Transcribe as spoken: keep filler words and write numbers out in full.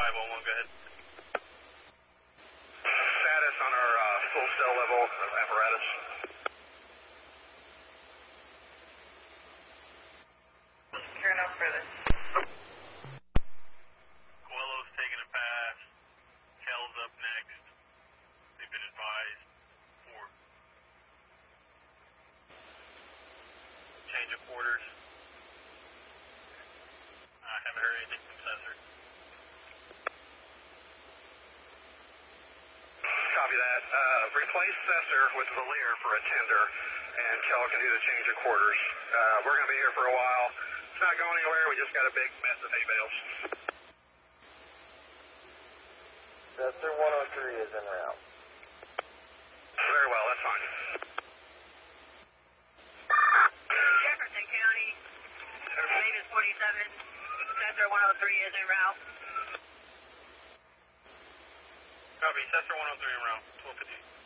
five one one, go ahead. Status on our uh, full cell level apparatus. Turn off further. Coelho's taking a pass. Kell's up next. They've been advised. Four. Change of quarters. I haven't heard anything from Sensor. Copy that. Uh, replace Sensor with Valier for a tender, and Kell can do the change of quarters. Uh, we're going to be here for a while. It's not going anywhere. We just got a big mess of hay bales. Sensor one oh three is en route. Very well, that's fine. Jefferson County, Davis forty-seven, Sensor one oh three is en route. Copy, Sensor one oh three en route, twelve fifty.